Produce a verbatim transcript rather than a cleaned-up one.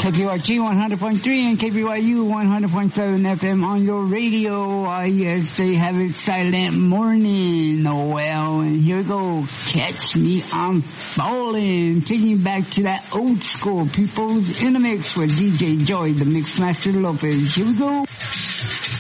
K P Y T one hundred point three and K P Y U one hundred point seven F M on your radio. Uh, yes, they have it Silent Morning. Oh, well, and here we go. Catch me, I'm falling. Taking you back to that old school. People's in the mix with D J Joy, the Mixmaster Lopez. Here we go.